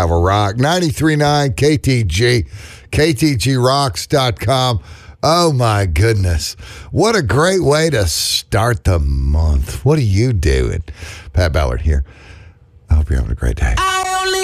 have a rock. 93.9 KTG, KTGRocks.com. Oh, my goodness. What a great way to start the month. What are you doing? Pat Ballard here. I hope you're having a great day.